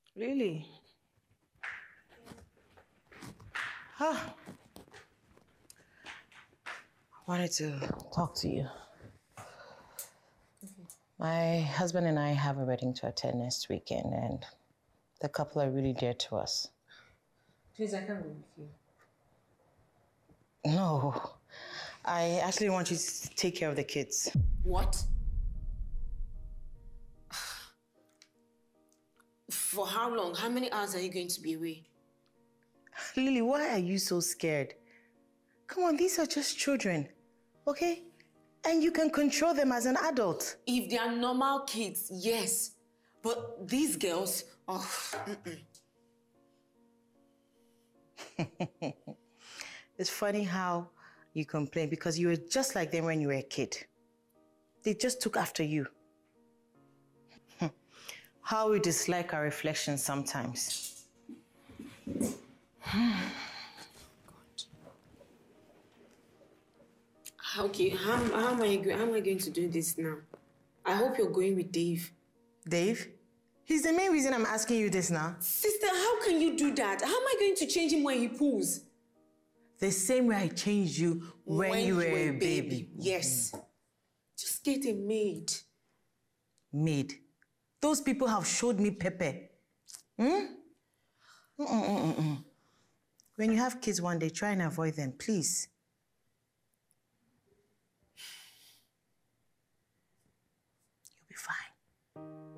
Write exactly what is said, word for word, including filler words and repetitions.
Really? Huh. I wanted to talk to you. Okay. My husband and I have a wedding to attend next weekend, and the couple are really dear to us. Please, I can't go with you. No. I actually want you to take care of the kids. What? For how long? How many hours are you going to be away? Lily, why are you so scared? Come on, these are just children, okay? And you can control them as an adult. If they are normal kids, yes. But these girls, oh, mm-mm. It's funny how you complain because you were just like them when you were a kid. They just took after you. How we dislike our reflections sometimes. God. Okay, how, how, am I, how am I going to do this now? I hope you're going with Dave. Dave? He's the main reason I'm asking you this now. Sister, how can you do that? How am I going to change him when he pulls? The same way I changed you when, when you were a baby. baby. Yes. Mm-hmm. Just get a maid. Maid? Those people have showed me pepper. Hmm? Mm-mm-mm-mm. When you have kids one day, try and avoid them, please.